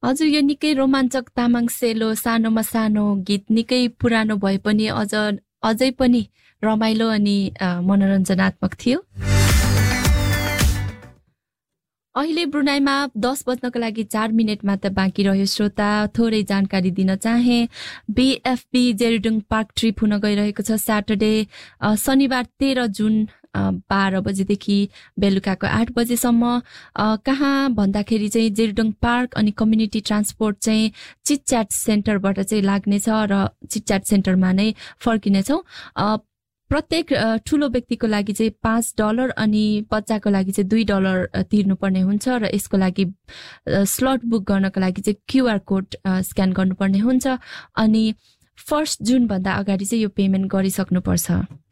हजुर, यो निकै रोमाञ्चक तामाङ सेलो सानोमा सानो गीत निकै पुरानो भए पनि अझै पनि रमाइलो अनि मनोरञ्जनात्मक थियो। अहिले ब्रुनाईमा 10 बज्नको लागि 4 मिनेट मात्र बाँकी रह्यो। श्रोता, थोरै जानकारी दिन चाहे। BFB जेरिडुङ पार्क ट्रिप हुन गइरहेको छ स्याटरडे शनिबार 13 जुन 12 बजेदेखि बेलुकाको 8 बजेसम्म। कहाँ भन्दाखेरि चाहिँ जेरिडुङ पार्क अनि कम्युनिटी ट्रान्सपोर्ट चाहिँ चिटच्याट सेन्टरबाट चाहिँ लाग्नेछ र चिटच्याट सेन्टरमा नै फर्किनेछौँ। प्रत्येक ठुलो व्यक्तिको लागि चाहिँ $5 अनि बच्चाको लागि चाहिँ $2 तिर्नुपर्ने हुन्छ र यसको लागि स्लट बुक गर्नको लागि चाहिँ QR कोड स्क्यान गर्नुपर्ने हुन्छ अनि 1 जुनभन्दा अगाडि चाहिँ यो पेमेन्ट गरिसक्नुपर्छ।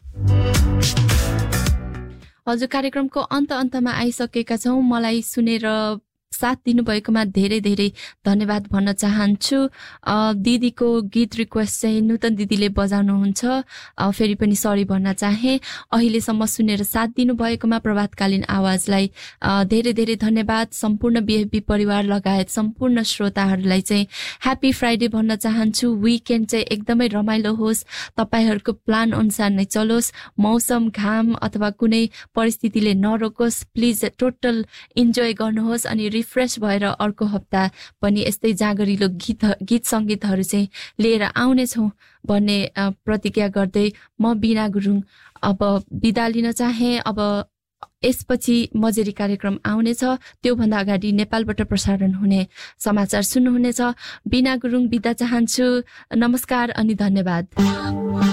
हजुर, कार्यक्रमको अन्तमा आइसकेका छौँ। मलाई सुनेर साथ दिनुभएकोमा धेरै धेरै धन्यवाद भन्न चाहन्छु। दिदीको गीत रिक्वेस्ट चाहिँ नूतन दिदीले बजाउनुहुन्छ, फेरि पनि सरी भन्न चाहे। अहिलेसम्म सुनेर साथ दिनुभएकोमा प्रभातकालीन आवाजलाई धेरै धेरै धन्यवाद। सम्पूर्ण BFB परिवार लगायत सम्पूर्ण श्रोताहरूलाई चाहिँ ह्याप्पी फ्राइडे भन्न चाहन्छु। विकेन्ड चाहिँ एकदमै रमाइलो होस्, तपाईहरूको प्लान अनुसार नै चलोस्, मौसम घाम अथवा कुनै परिस्थितिले नरोकोस्। प्लिज टोटल इन्जोय गर्नुहोस् अनि रिफ्रेस भएर अर्को हप्ता पनि यस्तै जागरिलो गीत सङ्गीतहरू चाहिँ लिएर आउनेछौँ भन्ने प्रतिज्ञा गर्दै म बिना गुरुङ अब बिदा लिन चाहे। अब यसपछि मजेरी कार्यक्रम आउनेछ, त्योभन्दा अगाडि नेपालबाट प्रसारण हुने समाचार सुन्नुहुनेछ। बिना गुरुङ बिदा चाहन्छु। नमस्कार अनि धन्यवाद।